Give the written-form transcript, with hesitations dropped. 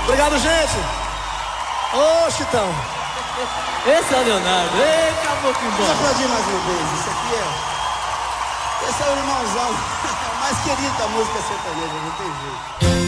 Obrigado, gente. Ô, Chitão. Esse é o Leonardo. Ei, acabou que Vamos embora. aplaudir mais uma vez. Isso aqui esse é o irmãozão mais querido da música sertaneja, não tem jeito.